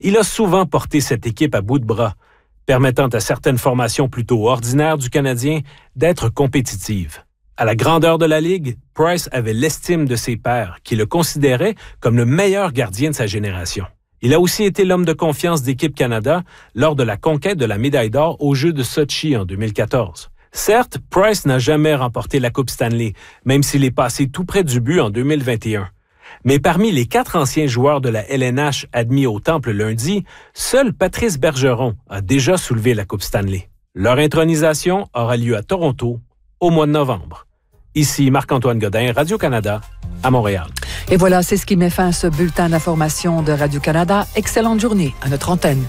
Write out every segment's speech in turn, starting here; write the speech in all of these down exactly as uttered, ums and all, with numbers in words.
Il a souvent porté cette équipe à bout de bras, permettant à certaines formations plutôt ordinaires du Canadien d'être compétitives. À la grandeur de la Ligue, Price avait l'estime de ses pairs, qui le considéraient comme le meilleur gardien de sa génération. Il a aussi été l'homme de confiance d'Équipe Canada lors de la conquête de la médaille d'or aux Jeux de Sochi en deux mille quatorze. Certes, Price n'a jamais remporté la Coupe Stanley, même s'il est passé tout près du but en deux mille vingt et un. Mais parmi les quatre anciens joueurs de la L N H admis au Temple lundi, seul Patrice Bergeron a déjà soulevé la Coupe Stanley. Leur intronisation aura lieu à Toronto au mois de novembre. Ici Marc-Antoine Godin, Radio-Canada, à Montréal. Et voilà, c'est ce qui met fin à ce bulletin d'information de Radio-Canada. Excellente journée à notre antenne.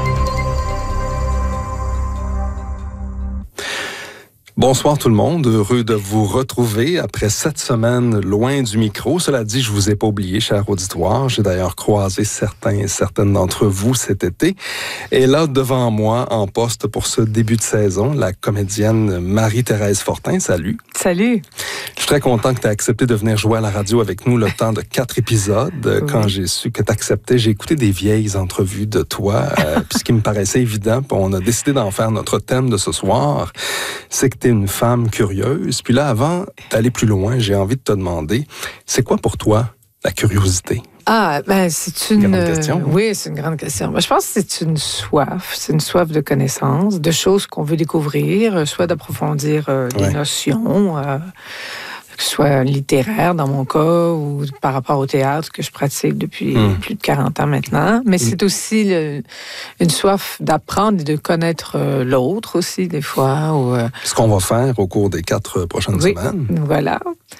Bonsoir tout le monde, heureux de vous retrouver après cette semaine loin du micro. Cela dit, je vous ai pas oublié, cher auditoire. J'ai d'ailleurs croisé certains et certaines d'entre vous cet été. Et là, devant moi, en poste pour ce début de saison, la comédienne Marie-Thérèse Fortin. Salut. Salut. Je suis très content que tu aies accepté de venir jouer à la radio avec nous le temps de quatre épisodes. Oui. Quand j'ai su que tu acceptais, j'ai écouté des vieilles entrevues de toi, euh, puis ce qui me paraissait évident, puis on a décidé d'en faire notre thème de ce soir, c'est que tu es une femme curieuse. Puis là, avant d'aller plus loin, j'ai envie de te demander, c'est quoi pour toi la curiosité? Ah, ben c'est une... grande question. Euh, oui, c'est une grande question. Ben, je pense que c'est une soif. C'est une soif de connaissances, de choses qu'on veut découvrir, soit d'approfondir euh, des ouais. notions, euh, que ce soit littéraire dans mon cas, ou par rapport au théâtre que je pratique depuis mmh. plus de quarante ans maintenant. Mais mmh. c'est aussi le, une soif d'apprendre et de connaître euh, l'autre aussi, des fois. Ou, euh... Ce qu'on va faire au cours des quatre prochaines oui, semaines. Voilà.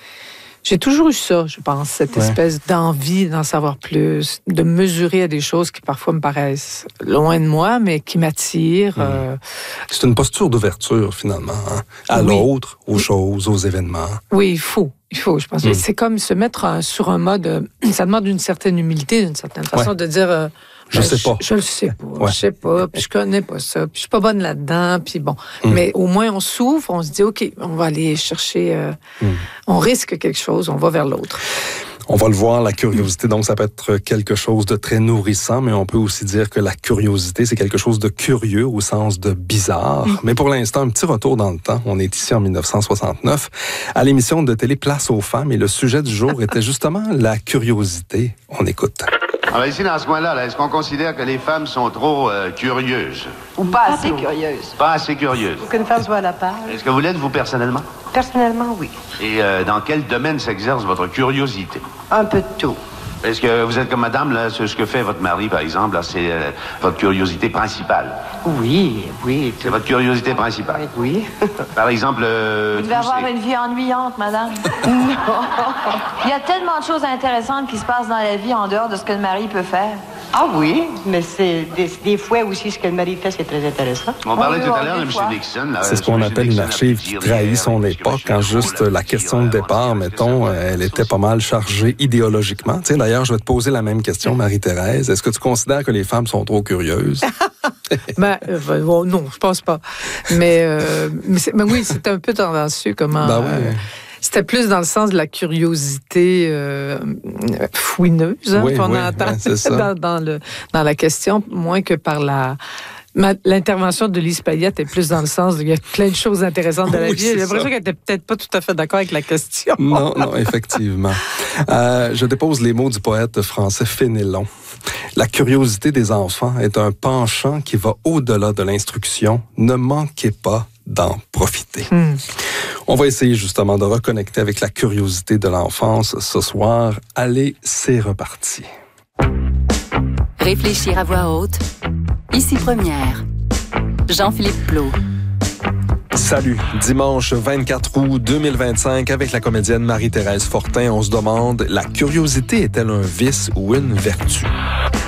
J'ai toujours eu ça, je pense, cette ouais. espèce d'envie d'en savoir plus, de mesurer à des choses qui parfois me paraissent loin de moi, mais qui m'attirent. Mmh. Euh... C'est une posture d'ouverture, finalement, hein, à oui. l'autre, aux choses, aux événements. Oui, il faut. Il faut, je pense. Mmh. C'est comme se mettre euh, sur un mode... Euh, ça demande une certaine humilité, d'une certaine façon, ouais. de dire... Euh, Je ben, sais pas. Je, je le sais pas. Ouais. Je sais pas. Puis je connais pas ça. Puis je suis pas bonne là-dedans. Puis bon. Mm. Mais au moins, on s'ouvre. On se dit, OK, on va aller chercher. Euh, mm. On risque quelque chose. On va vers l'autre. On va le voir, la curiosité, donc ça peut être quelque chose de très nourrissant, mais on peut aussi dire que la curiosité, c'est quelque chose de curieux au sens de bizarre. Mm. Mais pour l'instant, un petit retour dans le temps. On est ici en dix-neuf cent soixante-neuf, à l'émission de télé Place aux femmes, et le sujet du jour était justement la curiosité. On écoute. Alors ici, dans ce coin-là, là, est-ce qu'on considère que les femmes sont trop euh, curieuses? Ou pas assez curieuses? Pas assez curieuses. Faut qu'une femme soit à la page. Est-ce que vous l'êtes, vous, personnellement? Personnellement, oui. Et euh, dans quel domaine s'exerce votre curiosité? Un peu de tout. Est-ce que vous êtes comme madame, là, ce que fait votre mari, par exemple, là, c'est euh, votre curiosité principale? Oui, oui. C'est votre curiosité principale? Oui. Par exemple... Euh, vous devez avoir une vie ennuyante, madame. Non. Il y a tellement de choses intéressantes qui se passent dans la vie en dehors de ce que le mari peut faire. Ah oui, mais c'est des, des fois aussi ce que le mari fait, c'est très intéressant. On parlait tout à l'heure de M. Nixon. Là, c'est ce qu'on appelle une archive qui trahit son époque, quand juste la question de départ, mettons, elle était pas mal chargée idéologiquement. Tu sais, d'ailleurs, je vais te poser la même question, Marie-Thérèse. Est-ce que tu considères que les femmes sont trop curieuses? ben, euh, bon, non, je pense pas. Mais, euh, mais, mais oui, c'est un peu tendancieux comment... Ben oui. euh, C'était plus dans le sens de la curiosité euh, fouineuse hein, oui, qu'on oui, entend ouais, dans, dans, le, dans la question, moins que par la... Ma, l'intervention de Lise Payette est plus dans le sens il y a plein de choses intéressantes de la oui, vie. J'ai l'impression qu'elle n'était peut-être pas tout à fait d'accord avec la question. Non, non, effectivement. euh, je dépose les mots du poète français Fénélon. La curiosité des enfants est un penchant qui va au-delà de l'instruction. Ne manquez pas d'en profiter. Hmm. On va essayer justement de reconnecter avec la curiosité de l'enfance ce soir. Allez, c'est reparti. Réfléchir à voix haute. Ici Première. Jean-Philippe Plot. Salut. Dimanche vingt-quatre août deux mille vingt-cinq, avec la comédienne Marie-Thérèse Fortin, on se demande, la curiosité est-elle un vice ou une vertu?